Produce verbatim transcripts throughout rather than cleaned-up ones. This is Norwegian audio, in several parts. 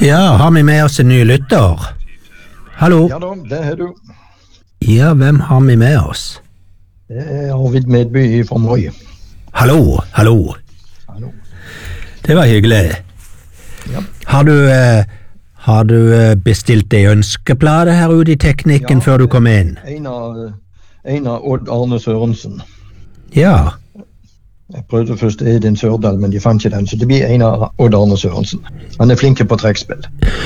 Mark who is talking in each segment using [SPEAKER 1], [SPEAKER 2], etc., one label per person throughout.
[SPEAKER 1] Ja, har vi med oss en ny lytter? Hallo?
[SPEAKER 2] Ja da, det har du.
[SPEAKER 1] Ja, hvem har vi med oss?
[SPEAKER 2] Det er Arvid Medby fra Moi.
[SPEAKER 1] Hallo, hallo.
[SPEAKER 2] Hallo.
[SPEAKER 1] Det var hyggelig.
[SPEAKER 2] Ja.
[SPEAKER 1] Har du, eh, har du eh, bestilt ei ønskeplate her ute i teknikken
[SPEAKER 2] Ja,
[SPEAKER 1] før du kom inn?
[SPEAKER 2] En av, en av Odd Arne Sørensen.
[SPEAKER 1] Ja,
[SPEAKER 2] Jeg prøvde først Edin Sørdal, men de fant ikke den, så det blir en av Odd Arne Sørensen. Han er flink på trekkspill.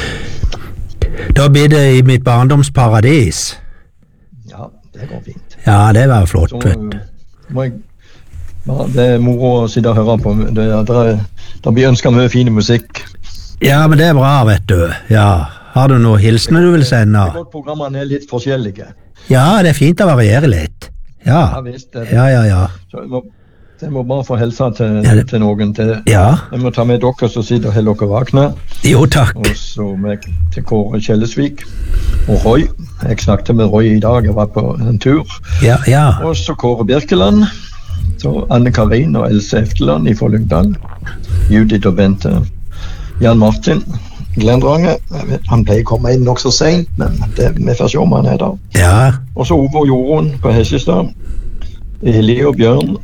[SPEAKER 1] da blir det i mitt barndomsparadis.
[SPEAKER 2] Ja, det går fint.
[SPEAKER 1] Ja, det var flott,
[SPEAKER 2] Så
[SPEAKER 1] vet du.
[SPEAKER 2] øh, må jeg, ja, det er moro å sitte og høre på. Det, det, er- det blir ønsket mye fin musikk.
[SPEAKER 1] Ja, men det er bra, vet du. Ja, har du noen hilsener du vil sende?
[SPEAKER 2] Det er godt programmene er litt forskjellige.
[SPEAKER 1] Ja, det er fint å variere litt.
[SPEAKER 2] Ja,
[SPEAKER 1] Ja,
[SPEAKER 2] visst. Det,
[SPEAKER 1] ja, ja, ja.
[SPEAKER 2] Så jeg må, jeg må bare få hilse til,
[SPEAKER 1] Ja, det-
[SPEAKER 2] til noen. Til,
[SPEAKER 1] Ja,
[SPEAKER 2] jeg må ta med dere som sitter og holder dere vakne.
[SPEAKER 1] jo takk.
[SPEAKER 2] Og så med, til Kåre Kjellesvik og Roy. Jeg snakket med Roy i dag, jeg var på en tur.
[SPEAKER 1] Ja, ja.
[SPEAKER 2] Og så Kåre Birkeland. Så Anne Karin og Else Efteland fra Lyngdal. Judith og Bente. Jan Martin. Glenn Drange. Jeg vet, han pleier å komme inn nokså seint, men det, vi får se om han er der.
[SPEAKER 1] Ja,
[SPEAKER 2] Og så Ove og Jorunn på Hessestad. Eli og Bjørn.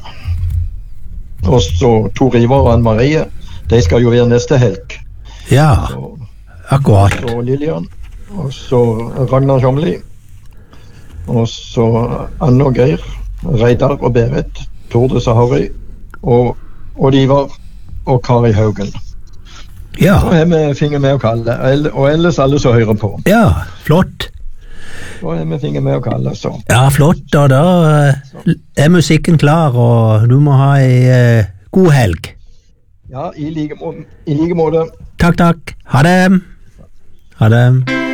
[SPEAKER 2] Og så Tor Ivar og Anne Marie. De skal jo være neste helg.
[SPEAKER 1] ja,
[SPEAKER 2] Så
[SPEAKER 1] akkurat.
[SPEAKER 2] så Lillian, og så Ragnar Kjomli, og så Anne og Geir, Reidar og Berit, Tordis og Harry, og Odd Ivar og Kari Haugen.
[SPEAKER 1] Ja,
[SPEAKER 2] Og har vi finger med å kalle, el- og ellers alle som hører på.
[SPEAKER 1] ja, flott.
[SPEAKER 2] Og har vi finger med å kalle, så.
[SPEAKER 1] Ja, flott, og da eh, er musikken klar, og du må ha ei eh, god helg.
[SPEAKER 2] Ja, i like, må- i like måte.
[SPEAKER 1] Takk, takk. Ha det. Ha det.